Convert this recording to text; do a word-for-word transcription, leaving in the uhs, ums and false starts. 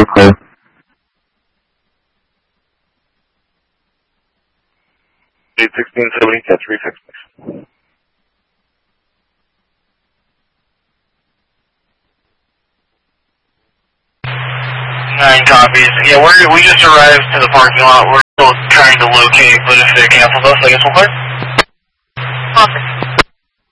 we're clear. eight sixteen seventy, catch refix. Nine copies. Yeah, we're, we just arrived to the parking lot. We're still trying to locate, but if they cancel us, I guess we'll clear. Awesome.